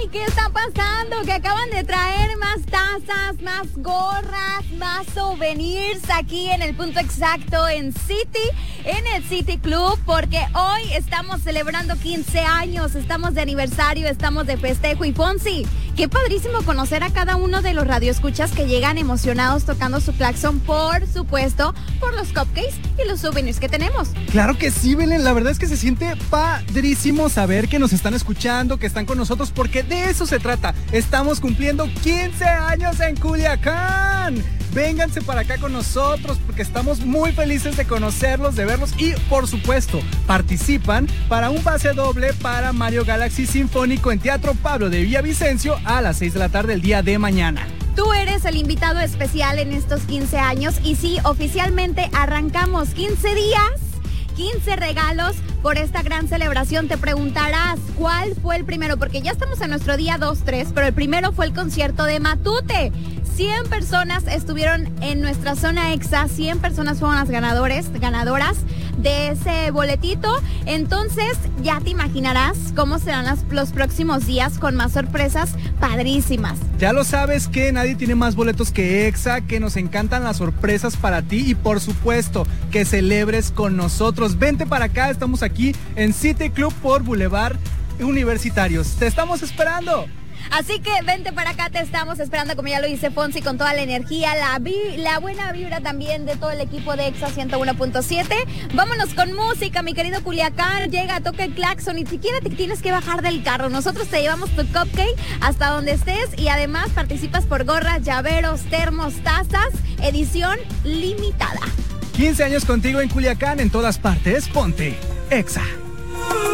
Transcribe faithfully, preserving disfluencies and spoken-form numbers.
¿qué está pasando? Que acaban de traer más tazas, más gorras, más souvenirs aquí en el punto exacto en City, en el City Club, porque hoy estamos celebrando quince años, estamos de aniversario, estamos de festejo. Y Fonsi, qué padrísimo conocer a cada uno de los radioescuchas que llegan emocionados tocando su claxon, por supuesto, por los cupcakes y los souvenirs que tenemos. Claro que sí, Belén, la verdad es que se siente padrísimo saber que nos están escuchando, que están con nosotros, porque de eso se trata. Estamos cumpliendo quince años en Culiacán. Vénganse para acá con nosotros porque estamos muy felices de conocerlos, de verlos y, por supuesto, participan para un pase doble para Mario Galaxy Sinfónico en Teatro Pablo de Villavicencio a las seis de la tarde el día de mañana. Tú eres el invitado especial en estos quince años y sí, oficialmente arrancamos quince días, quince regalos por esta gran celebración. Te preguntarás, ¿cuál fue el primero? Porque ya estamos en nuestro día dos tres, pero el primero fue el concierto de Matute. cien personas estuvieron en nuestra zona exa, cien personas fueron las ganadores, ganadoras de ese boletito. Entonces ya te imaginarás cómo serán las, los próximos días con más sorpresas padrísimas. Ya lo sabes que nadie tiene más boletos que Exa, que nos encantan las sorpresas para ti y por supuesto que celebres con nosotros. Vente para acá, estamos aquí en City Club por Boulevard Universitarios. Te estamos esperando. Así que vente para acá, te estamos esperando, como ya lo dice Fonsi, con toda la energía, la, vi- la buena vibra también de todo el equipo de Exa ciento uno punto siete. Vámonos con música, mi querido Culiacán. Llega, toca el claxon y siquiera te tienes que bajar del carro. Nosotros te llevamos tu cupcake hasta donde estés y además participas por gorras, llaveros, termos, tazas, edición limitada. quince años contigo en Culiacán, en todas partes, ponte Exa.